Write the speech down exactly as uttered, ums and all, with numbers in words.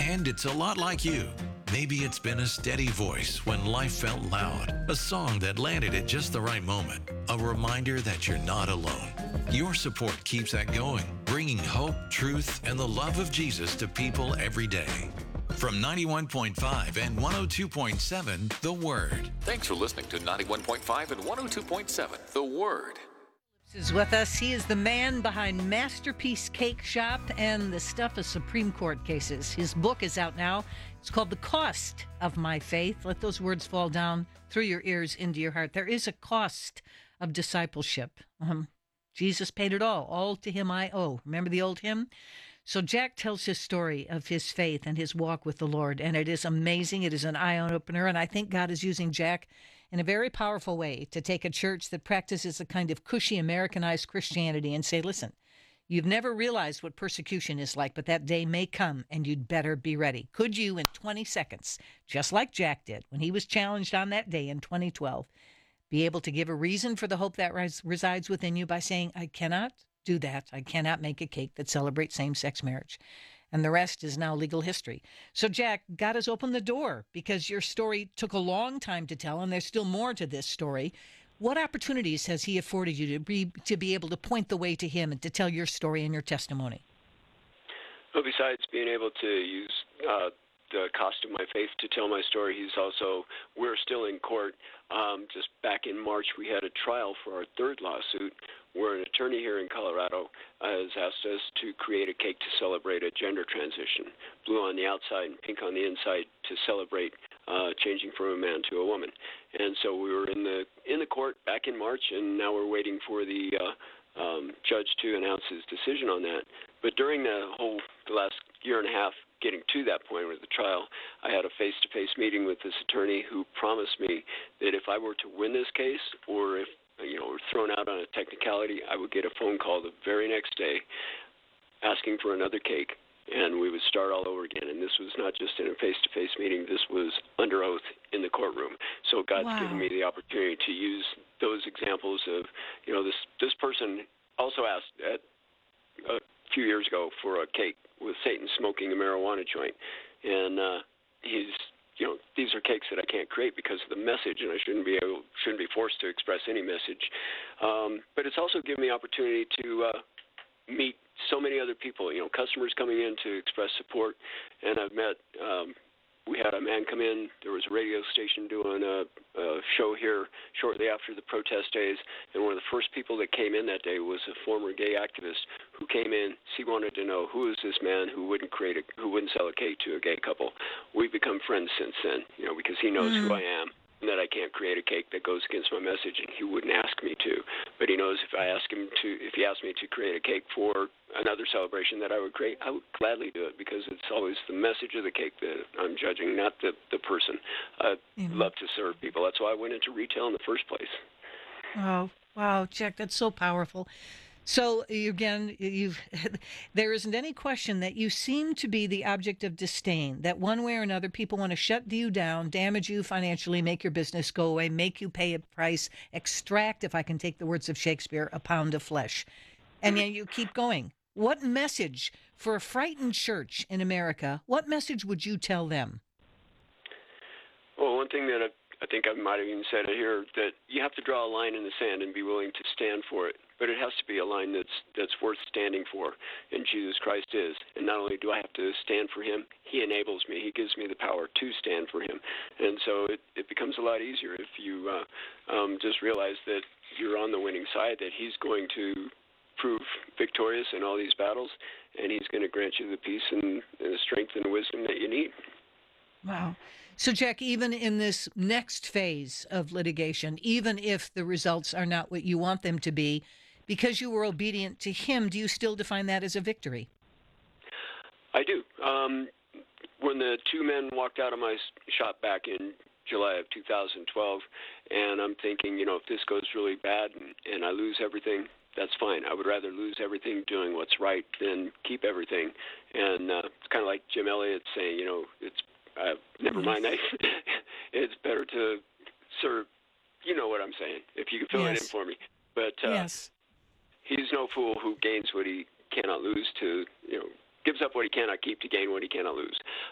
And it's a lot like you. Maybe it's been a steady voice when life felt loud, a song that landed at just the right moment, a reminder that you're not alone. Your support keeps that going, bringing hope, truth, and the love of Jesus to people every day. From ninety-one point five and one oh two point seven, The Word. Thanks for listening to ninety-one point five and one oh two point seven, The Word. Is with us. He is the man behind Masterpiece Cake Shop and the stuff of Supreme Court cases. His book is out now. It's called The Cost of My Faith. Let those words fall down through your ears into your heart. There is a cost of discipleship. Um, Jesus paid it all. All to him I owe. Remember the old hymn? So Jack tells his story of his faith and his walk with the Lord, and it is amazing. It is an eye-opener, and I think God is using Jack in a very powerful way to take a church that practices a kind of cushy Americanized Christianity and say, listen, you've never realized what persecution is like, but that day may come and you'd better be ready. Could you, in twenty seconds, just like Jack did when he was challenged on that day in twenty twelve, be able to give a reason for the hope that res- resides within you by saying, I cannot do that. I cannot make a cake that celebrates same-sex marriage. And the rest is now legal history. So, Jack, God has opened the door because your story took a long time to tell, and there's still more to this story. What opportunities has he afforded you to be, to be able to point the way to him and to tell your story and your testimony? Well, besides being able to use uh, the cost of my faith to tell my story, he's also, we're still in court. Um, just back in March, we had a trial for our third lawsuit where an attorney here in Colorado has asked us to create a cake to celebrate a gender transition, blue on the outside and pink on the inside, to celebrate uh, changing from a man to a woman. And so we were in the in the court back in March, and now we're waiting for the uh, um, judge to announce his decision on that. But during the whole the last year and a half, getting to that point with the trial, I had a face-to-face meeting with this attorney who promised me that if I were to win this case, or if you know, were thrown out on a technicality, I would get a phone call the very next day asking for another cake, and we would start all over again. And this was not just in a face-to-face meeting. This was under oath in the courtroom. So God's Wow. given me the opportunity to use those examples of, you know, this, this person also asked at, a few years ago for a cake with Satan smoking a marijuana joint. And uh, he's you know, these are cakes that I can't create because of the message, and I shouldn't be able, shouldn't be forced to express any message. Um, but it's also given me opportunity to uh, meet so many other people, you know, customers coming in to express support. And I've met, um, we had a man come in, there was a radio station doing a, a show here shortly after the protest days, and one of the first people that came in that day was a former gay activist who came in. He wanted to know, who is this man who wouldn't create a, who wouldn't sell a cake to a gay couple? We've become friends since then, you know, because he knows Mm. who I am, and that I can't create a cake that goes against my message, and he wouldn't ask me to. But he knows if I ask him to, if he asked me to create a cake for another celebration that I would create, I would gladly do it, because it's always the message of the cake that I'm judging, not the, the person. I Mhm. love to serve people. That's why I went into retail in the first place. Wow, wow, Jack, that's so powerful. So you- again, you've there isn't any question that you seem to be the object of disdain, that one way or another people want to shut you down, damage you financially, make your business go away, make you pay a price, extract, if I can take the words of Shakespeare, a pound of flesh. And yet you keep going. What message for a frightened church in America, what message would you tell them? Well, one thing that I, I think I might have even said it here, that you have to draw a line in the sand and be willing to stand for it. But it has to be a line that's that's worth standing for, and Jesus Christ is. And not only do I have to stand for him, he enables me. He gives me the power to stand for him. And so it, it becomes a lot easier if you uh, um, just realize that you're on the winning side, that he's going to prove victorious in all these battles, and he's going to grant you the peace and, and the strength and wisdom that you need. Wow. So, Jack, even in this next phase of litigation, even if the results are not what you want them to be, because you were obedient to him, do you still define that as a victory? I do. Um, when the two men walked out of my shop back in July of two thousand twelve, and I'm thinking, you know, if this goes really bad and, and I lose everything, that's fine. I would rather lose everything doing what's right than keep everything. And uh, it's kind of like Jim Elliot saying, you know, it's uh, never mind. I, it's better to serve. You know what I'm saying? If you can fill Yes. it in for me. But uh, Yes. he's no fool who gains what he cannot lose to, you know, gives up what he cannot keep to gain what he cannot lose.